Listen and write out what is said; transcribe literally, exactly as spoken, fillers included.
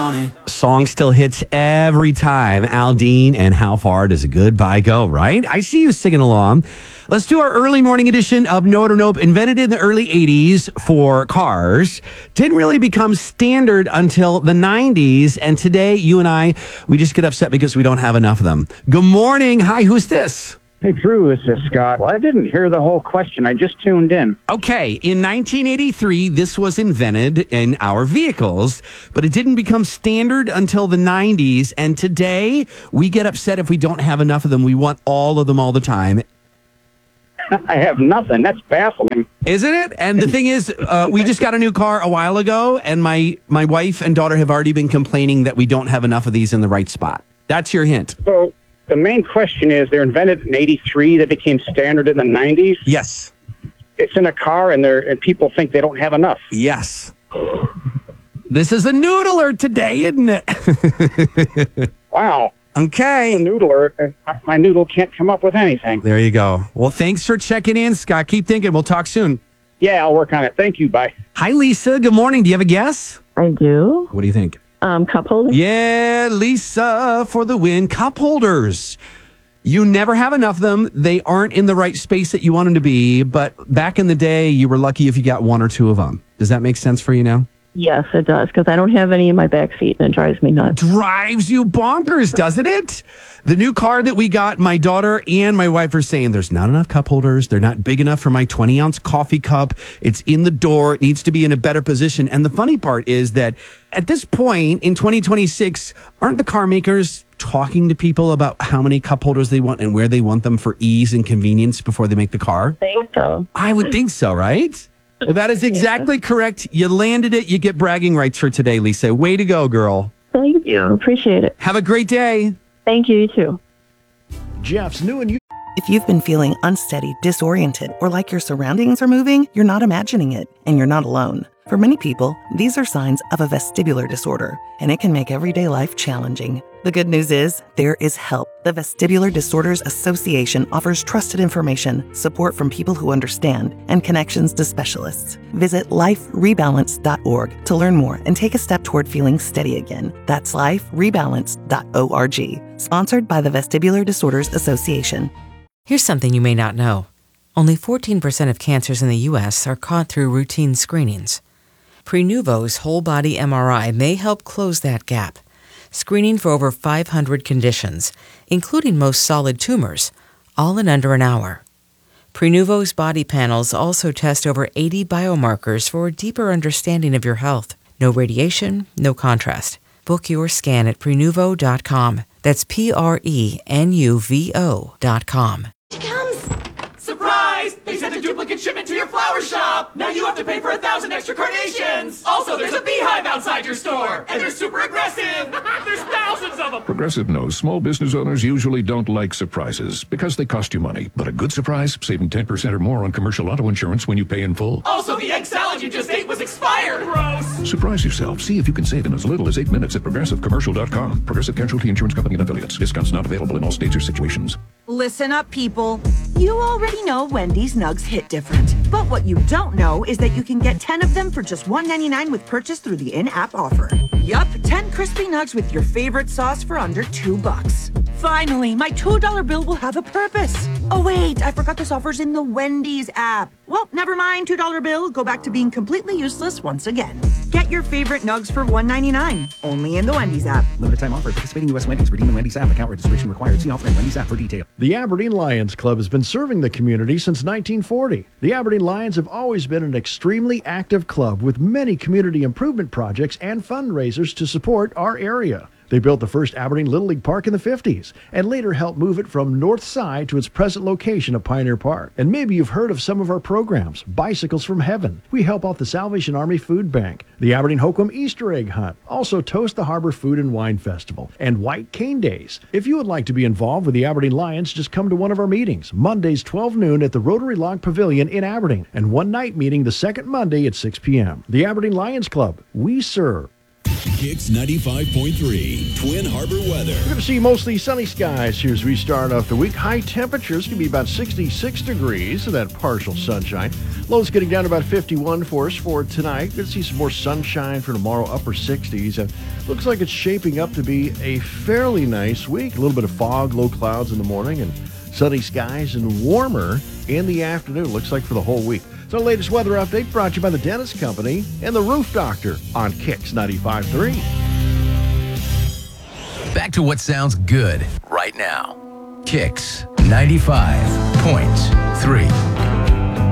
on it. Song still hits every time. Aldine and How Far Does a Goodbye Go, right? I see you singing along. Let's do our early morning edition of Note or Nope. Invented in the early eighties for cars. Didn't really become standard until the nineties. And today, you and I, we just get upset because we don't have enough of them. Good morning. Hi, who's this? Hey, Drew, this is Scott. Well, I didn't hear the whole question. I just tuned in. Okay, in nineteen eighty-three, this was invented in our vehicles, but it didn't become standard until the nineties. And today, we get upset if we don't have enough of them. We want all of them all the time. I have nothing. That's baffling. Isn't it? And the thing is, uh, we just got a new car a while ago, and my, my wife and daughter have already been complaining that we don't have enough of these in the right spot. That's your hint. So the main question is, they're invented in eighty-three. That became standard in the nineties. Yes. It's in a car, and they're and people think they don't have enough. Yes. This is a noodler today, isn't it? Wow. Okay. A noodler. uh, My noodle can't come up with anything. There you go. Well, thanks for checking in, Scott. Keep thinking. We'll talk soon. Yeah, I'll work on it. Thank you. Bye. Hi, Lisa. Good morning. Do you have a guess? I do. What do you think? Um, cup holder. Yeah, Lisa for the win. Cup holders. You never have enough of them. They aren't in the right space that you want them to be. But back in the day, you were lucky if you got one or two of them. Does that make sense for you now? Yes, it does, because I don't have any in my back seat, and it drives me nuts. Drives you bonkers, doesn't it? The new car that we got, my daughter and my wife are saying there's not enough cup holders. They're not big enough for my twenty ounce coffee cup. It's in the door. It needs to be in a better position. And the funny part is that at this point in twenty twenty-six, aren't the car makers talking to people about how many cup holders they want and where they want them for ease and convenience before they make the car? I think so. I would think so, right? Well, that is exactly correct. You landed it. You get bragging rights for today, Lisa. Way to go, girl. Thank you. Appreciate it. Have a great day. Thank you, you too. Jeff's new and you. If you've been feeling unsteady, disoriented, or like your surroundings are moving, you're not imagining it, and you're not alone. For many people, these are signs of a vestibular disorder, and it can make everyday life challenging. The good news is, there is help. The Vestibular Disorders Association offers trusted information, support from people who understand, and connections to specialists. Visit life rebalance dot org to learn more and take a step toward feeling steady again. That's life rebalance dot org. Sponsored by the Vestibular Disorders Association. Here's something you may not know. Only fourteen percent of cancers in the U S are caught through routine screenings. Prenuvo's whole-body M R I may help close that gap, screening for over five hundred conditions, including most solid tumors, all in under an hour. Prenuvo's body panels also test over eighty biomarkers for a deeper understanding of your health. No radiation, no contrast. Book your scan at prenuvo dot com. That's P R E N U V O dot com. Here comes. Surprise! They sent a duplicate shipment to your flower shop. Now you have to pay for a thousand extra carnations. Also, there's a beehive outside your store, and they're super aggressive. There's thousands of them. Progressive knows small business owners usually don't like surprises because they cost you money. But a good surprise, saving ten percent or more on commercial auto insurance when you pay in full. Also, the egg salad you just ate was expired. Gross. Surprise yourself. See if you can save in as little as eight minutes at progressive commercial dot com. Progressive Casualty Insurance Company and affiliates. Discounts not available in all states or situations. Listen up, people. You already know Wendy's Nugs hit different. But what you don't know is that you can get ten of them for just one ninety-nine with purchase through the in-app offer. Yup, ten crispy nugs with your favorite sauce for under two bucks. Finally, my two dollar bill will have a purpose. Oh wait, I forgot this offer's in the Wendy's app. Well, never mind, two dollar bill. Go back to being completely useless once again. Get your favorite nugs for one ninety-nine, only in the Wendy's app. Limited time offer. Participating U S Wendy's. Redeem the Wendy's app. Account registration required. See offer in Wendy's app for detail. The Aberdeen Lions Club has been serving the community since nineteen forty. The Aberdeen Lions have always been an extremely active club with many community improvement projects and fundraisers to support our area. They built the first Aberdeen Little League Park in the fifties and later helped move it from North Side to its present location of Pioneer Park. And maybe you've heard of some of our programs. Bicycles from Heaven. We help out the Salvation Army Food Bank. The Aberdeen Hokum Easter Egg Hunt. Also Toast the Harbor Food and Wine Festival. And White Cane Days. If you would like to be involved with the Aberdeen Lions, just come to one of our meetings. Mondays twelve noon at the Rotary Log Pavilion in Aberdeen. And one night meeting the second Monday at six p.m. The Aberdeen Lions Club. We serve. Kicks ninety-five point three, Twin Harbor weather. We're going to see mostly sunny skies here as we start off the week. High temperatures can be about sixty-six degrees, so that partial sunshine. Lows getting down to about fifty-one for us for tonight. Going to see some more sunshine for tomorrow, upper sixties. And looks like it's shaping up to be a fairly nice week. A little bit of fog, low clouds in the morning, and sunny skies and warmer in the afternoon. Looks like for the whole week. So the latest weather update brought to you by the Dennis Company and the Roof Doctor on Kicks ninety-five point three. Back to what sounds good right now. Kicks ninety-five point three.